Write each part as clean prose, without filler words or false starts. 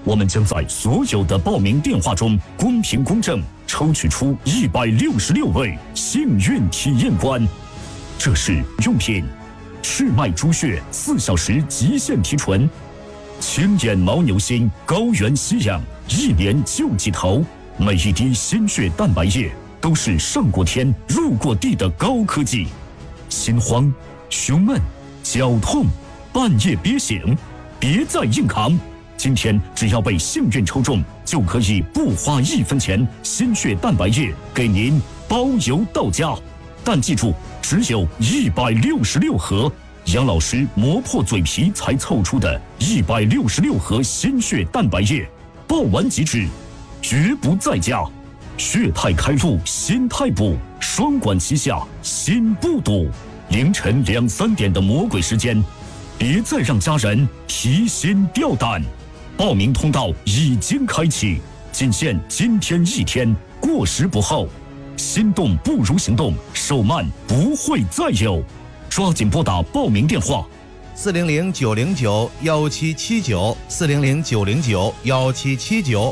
我们将在所有的报名电话中公平公正抽取出166位幸运体验官。这是用品：赤麦猪血4小时极限提纯，青眼牦牛心高原吸氧，1年救几头。每一滴鲜血蛋白液都是上过天入过地的高科技。心慌、胸闷、绞痛、半夜憋醒，别再硬扛。今天只要被幸运抽中，就可以不花1分钱，鲜血蛋白液给您包邮到家。但记住，只有166盒，杨老师磨破嘴皮才凑出的166盒鲜血蛋白液，报完即止，绝不再加。血态开路，心态补，双管齐下，心不堵。凌晨2、3点的魔鬼时间，别再让家人提心吊胆。报名通道已经开启，仅限今天1天，过时不候。心动不如行动，手慢不会再有。抓紧拨打报名电话 400-909-1779，400-909-1779。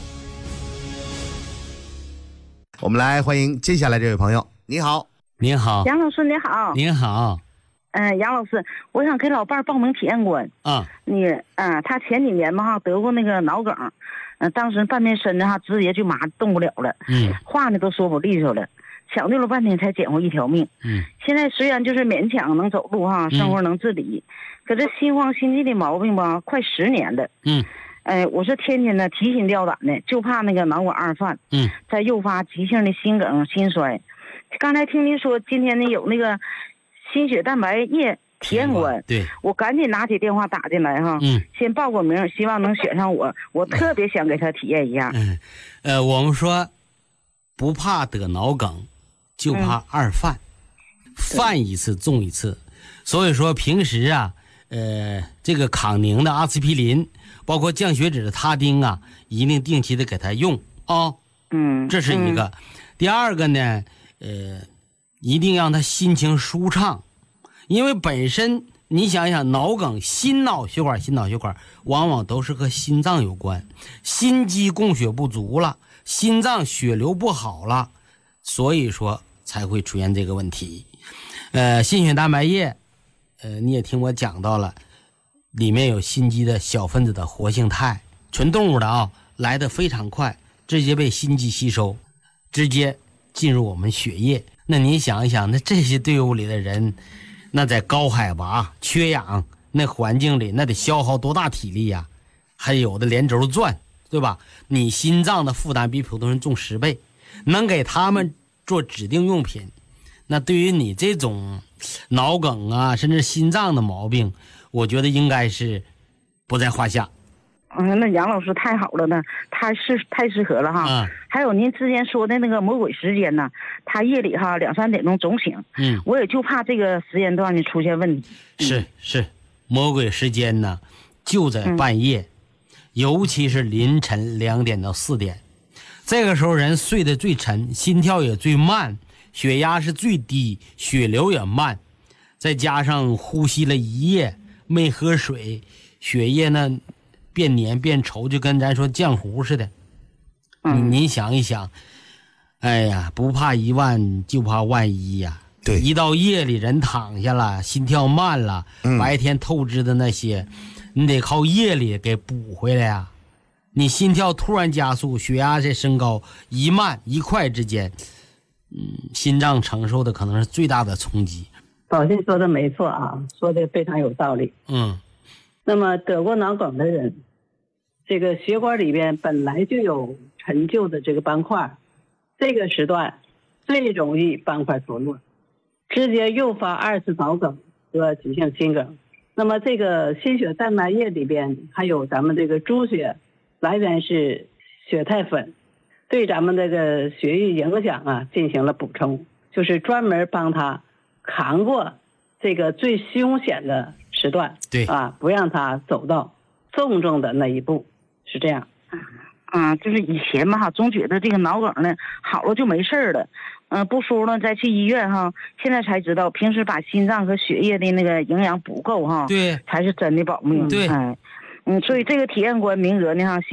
我们来欢迎接下来这位朋友。你好。 您好， 杨老师你好。 您好。 杨老师，我想给老伴儿报名体验官。他前几年嘛得过那个脑梗，当时半边身子直接就麻动不了了，话呢都说不利索了，抢救了半天才捡回1条命。现在虽然就是勉强能走路生活能自理，可这心慌心悸的毛病吧，快10年了。我是天天的提心吊胆的，就怕那个脑管2犯，再诱发急性的心梗、心衰。刚才听您说今天呢有那个心血蛋白液体验官， 对， 我赶紧拿起电话打进来先报个名，希望能选上我特别想给他体验一下。 我们说不怕得脑梗，就怕2犯，犯一次中一次。所以说平时这个康宁的阿司匹林，包括降血脂的他汀一定定期的给他用这是一个。第二个呢，一定让他心情舒畅，因为本身你想想，脑梗心脑血管往往都是和心脏有关，心肌供血不足了，心脏血流不好了，所以说才会出现这个问题。心血蛋白液，你也听我讲到了，里面有心肌的小分子的活性肽，纯动物的来得非常快，直接被心肌吸收，直接进入我们血液。那你想一想，那这些队伍里的人，那在高海拔缺氧那环境里，那得消耗多大体力呀？还有的连轴转，对吧？你心脏的负担比普通人重10倍，能给他们做指定用品，那对于你这种脑梗甚至心脏的毛病，我觉得应该是不在话下。 那杨老师太好了呢，太适合了还有您之前说的那个魔鬼时间呢，他夜里2、3点钟总醒。我也就怕这个时间段呢出现问题。 是魔鬼时间呢就在半夜，尤其是凌晨2点到4点，这个时候人睡得最沉，心跳也最慢，血压是最低，血流也慢，再加上呼吸了一夜没喝水，血液呢变黏变稠，就跟咱说浆糊似的。您想一想，哎呀，不怕1万就怕万一呀。 对， 一到夜里人躺下了，心跳慢了，白天透支的那些你得靠夜里给补回来呀。你心跳突然加速，血压在升高，一慢一快之间，心脏承受的可能是最大的冲击。 宝信说的没错说的非常有道理。那么得过脑梗的人，这个血管里边本来就有陈旧的这个斑块，这个时段最容易斑块脱落，直接诱发2次脑梗和急性心梗。那么这个心血蛋白液里边还有咱们这个猪血，来源是血肽粉，对咱们这个血液影响进行了补充，就是专门帮他扛过这个最凶险的时段， 对不让他走到重的那一步，是这样。 就是以前嘛总觉得这个脑梗呢好了就没事了，不舒服了再去医院现在才知道平时把心脏和血液的那个营养补够对， 才是真的保命。 对， 所以这个体验官名额呢